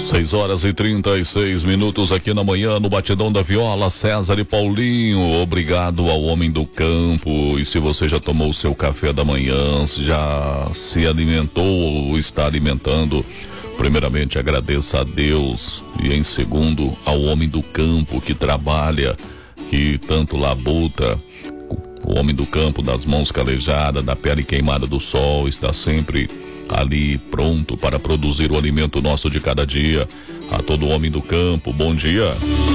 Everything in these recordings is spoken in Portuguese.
6h36 aqui na manhã, no Batidão da Viola, César e Paulinho. Obrigado ao homem do campo. E se você já tomou o seu café da manhã, já se alimentou ou está alimentando, primeiramente agradeça a Deus. E em segundo, ao homem do campo que trabalha, que tanto labuta. O homem do campo, das mãos calejadas, da pele queimada do sol, está sempre ali pronto para produzir o alimento nosso de cada dia. A todo homem do campo, bom dia.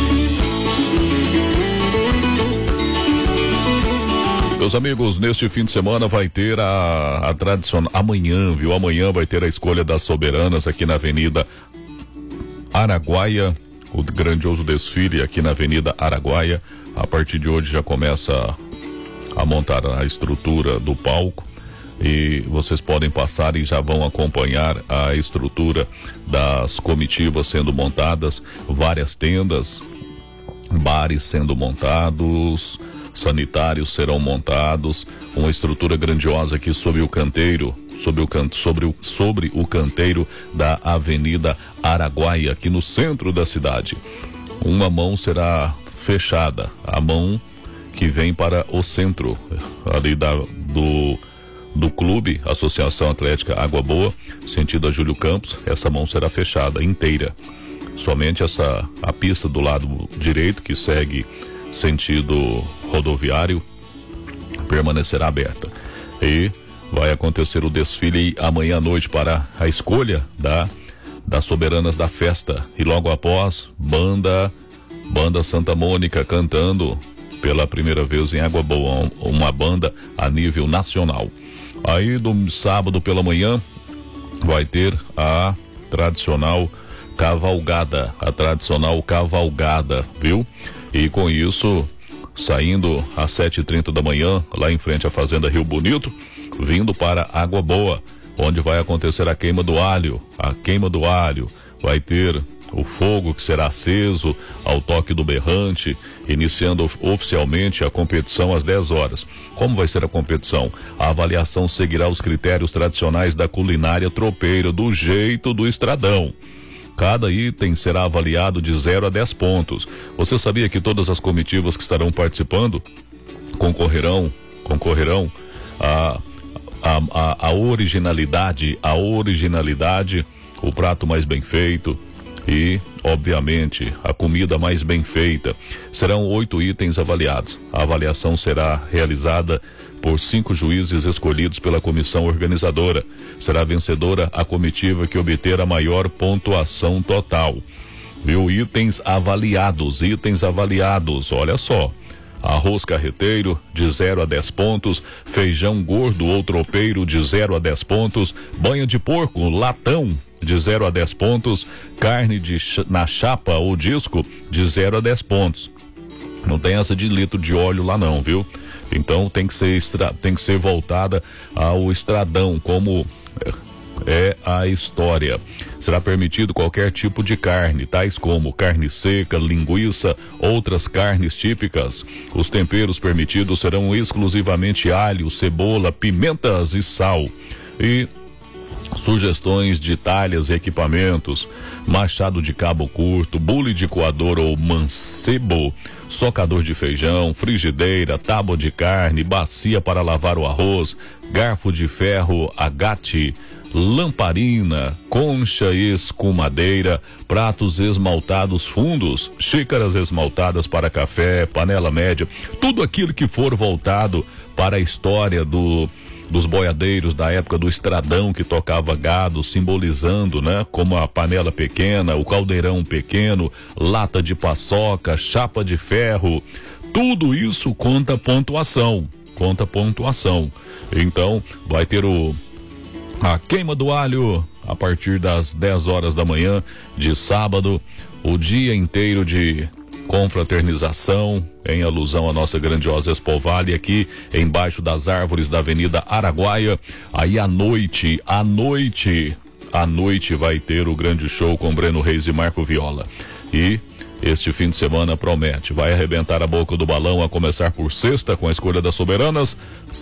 Meus amigos, neste fim de semana vai ter a tradicional, amanhã vai ter a escolha das soberanas aqui na Avenida Araguaia, o grandioso desfile aqui na Avenida Araguaia. A partir de hoje já começa a montar a estrutura do palco e vocês podem passar e já vão acompanhar a estrutura das comitivas sendo montadas, várias tendas, bares sendo montados, sanitários serão montados, uma estrutura grandiosa aqui sobre o canteiro, sobre o canteiro da Avenida Araguaia, aqui no centro da cidade. Uma mão será fechada, a mão que vem para o centro ali do clube, Associação Atlética Água Boa, sentido a Júlio Campos. Essa mão será fechada inteira. Somente a pista do lado direito, que segue sentido rodoviário, permanecerá aberta. E vai acontecer o desfile amanhã à noite para a escolha das soberanas da festa. E logo após, banda Santa Mônica cantando pela primeira vez em Água Boa, uma banda a nível nacional. Aí do sábado pela manhã vai ter a tradicional cavalgada, viu? E com isso, saindo às 7h30 da manhã, lá em frente à Fazenda Rio Bonito, vindo para Água Boa, onde vai acontecer a queima do alho. Vai ter o fogo que será aceso ao toque do berrante, iniciando oficialmente a competição às 10 horas. Como vai ser a competição? A avaliação seguirá os critérios tradicionais da culinária tropeira, do jeito do Estradão. Cada item será avaliado de 0 a 10 pontos. Você sabia que todas as comitivas que estarão participando concorrerão a originalidade, o prato mais bem feito e, obviamente, a comida mais bem feita. Serão 8 itens avaliados. A avaliação será realizada por 5 juízes escolhidos pela comissão organizadora. Será vencedora a comitiva que obter a maior pontuação total. Viu? Itens avaliados, olha só. Arroz carreteiro, de 0 a 10 pontos. Feijão gordo ou tropeiro, de 0 a 10 pontos. Banha de porco, latão, de 0 a 10 pontos. Carne na chapa ou disco, de 0 a 10 pontos. Não tem essa de litro de óleo lá não, viu? Então tem que ser voltada ao Estradão, como é a história. Será permitido qualquer tipo de carne, tais como carne seca, linguiça, outras carnes típicas. Os temperos permitidos serão exclusivamente alho, cebola, pimentas e sal. E sugestões de talhas e equipamentos: machado de cabo curto, bule de coador ou mancebo, socador de feijão, frigideira, tábua de carne, bacia para lavar o arroz, garfo de ferro, agate, lamparina, concha e escumadeira, pratos esmaltados fundos, xícaras esmaltadas para café, panela média, tudo aquilo que for voltado para a história dos boiadeiros da época do Estradão, que tocava gado, simbolizando, né? Como a panela pequena, o caldeirão pequeno, lata de paçoca, chapa de ferro, tudo isso conta pontuação. Então, vai ter a queima do alho a partir das 10 horas da manhã de sábado, o dia inteiro de confraternização, em alusão à nossa grandiosa Expo Vale, aqui embaixo das árvores da Avenida Araguaia. Aí à noite vai ter o grande show com Breno Reis e Marco Viola. E este fim de semana promete, vai arrebentar a boca do balão, a começar por sexta com a escolha das soberanas.